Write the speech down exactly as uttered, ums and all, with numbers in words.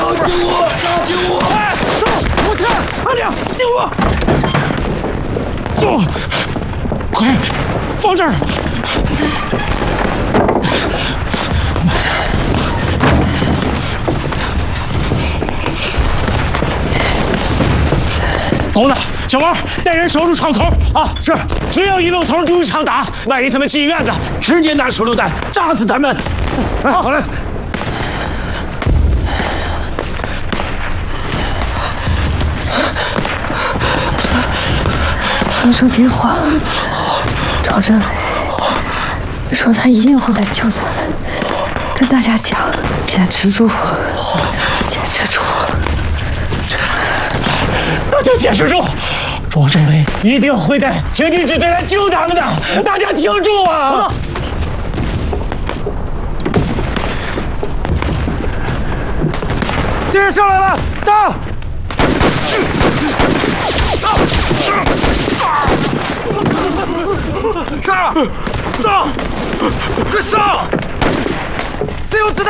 救我！救我！ 哎，走，我看，快点，进屋。走，快，放这儿。狗子，小王，带人守住窗口啊！是，只要一露头就一枪打，万一他们进院子，直接拿手榴弹炸死他们。哎，好嘞。 听说电话，赵振伟说他一定会来救咱们，跟大家讲，坚持住，坚持住。 大家坚持住，赵振伟一定会带挺进支队来救咱们的，大家挺住啊！敌人上来了，打！上！上！快上！自由子弹！